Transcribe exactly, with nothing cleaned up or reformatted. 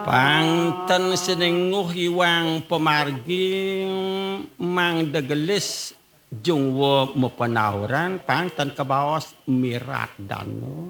Pangtan sinenguh iwang pemargi mang degelis jungwo mupanahuran pangtan kebawas mirat danu.